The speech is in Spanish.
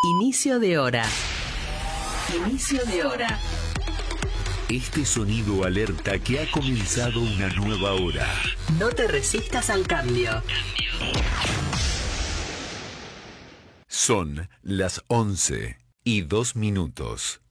Inicio de hora. Inicio de hora. Este sonido alerta que ha comenzado una nueva hora. No te resistas al cambio. Son las 11:02.